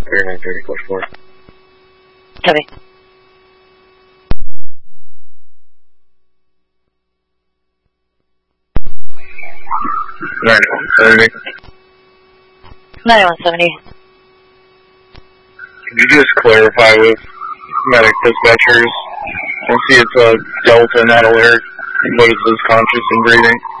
3930, push 4. Copy. 9170. 9170. Could you just clarify with medic dispatchers and see it's a Delta, not alert, but it says conscious and breathing?